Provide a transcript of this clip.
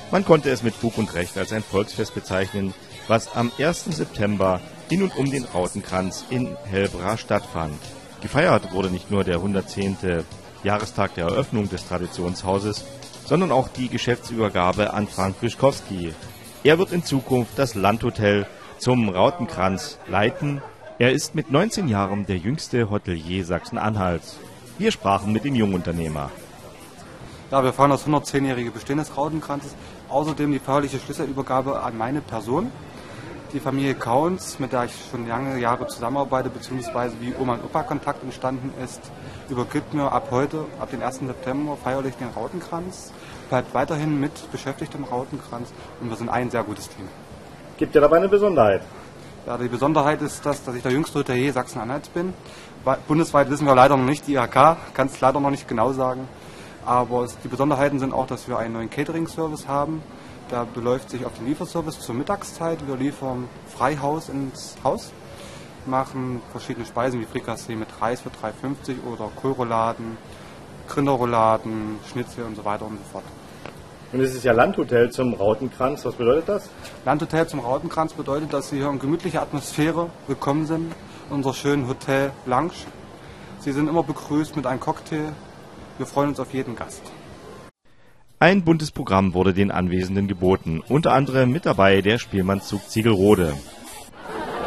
Man konnte es mit Fug und Recht als ein Volksfest bezeichnen, was am 1. September in und um den Rautenkranz in Helbra stattfand. Gefeiert wurde nicht nur der 110. Jahrestag der Eröffnung des Traditionshauses, sondern auch die Geschäftsübergabe an Frank Frischkowski. Er wird in Zukunft das Landhotel zum Rautenkranz leiten. Er ist mit 19 Jahren der jüngste Hotelier Sachsen-Anhalts. Wir sprachen mit dem Jungunternehmer. Ja, wir feiern das 110-jährige Bestehen des Rautenkranzes. Außerdem die feierliche Schlüsselübergabe an meine Person. Die Familie Kauns, mit der ich schon lange Jahre zusammenarbeite, beziehungsweise wie Oma und Opa Kontakt entstanden ist, übergibt mir ab heute, ab dem 1. September, feierlich den Rautenkranz, bleibt weiterhin mit beschäftigt im Rautenkranz und wir sind ein sehr gutes Team. Gibt ja dabei eine Besonderheit? Ja, die Besonderheit ist das, dass ich der jüngste Hotelier Sachsen-Anhalts bin. Bundesweit wissen wir leider noch nicht, die IHK kann es leider noch nicht genau sagen. Aber die Besonderheiten sind auch, dass wir einen neuen Catering-Service haben. Der beläuft sich auf den Lieferservice zur Mittagszeit. Wir liefern Freihaus ins Haus, machen verschiedene Speisen wie Frikassee mit Reis für 3,50 oder Kohlrouladen, Rinderrouladen, Schnitzel und so weiter und so fort. Und es ist ja Landhotel zum Rautenkranz. Was bedeutet das? Landhotel zum Rautenkranz bedeutet, dass Sie hier in gemütlicher Atmosphäre willkommen sind in unserer schönen Hotel Lounge. Sie sind immer begrüßt mit einem Cocktail. Wir freuen uns auf jeden Gast. Ein buntes Programm wurde den Anwesenden geboten, unter anderem mit dabei der Spielmannszug Ziegelrode.